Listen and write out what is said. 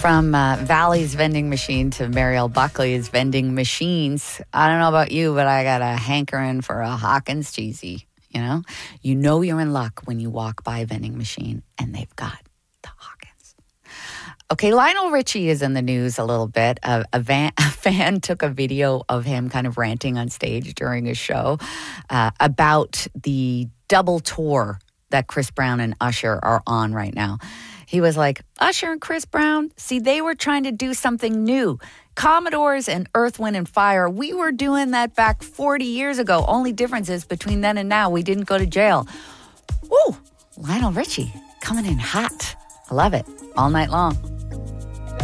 From Valley's vending machine to Mariel Buckley's vending machines. I don't know about you, but I got a hankering for a Hawkins cheesy. You know you're in luck when you walk by a vending machine and they've got the Hawkins. Okay, Lionel Richie is in the news a little bit. A fan took a video of him kind of ranting on stage during a show about the double tour that Chris Brown and Usher are on right now. He was like, Usher and Chris Brown, see, they were trying to do something new. Commodores and Earth, Wind and Fire, we were doing that back 40 years ago. Only difference is between then and now, we didn't go to jail. Woo! Lionel Richie coming in hot. I love it. All night long.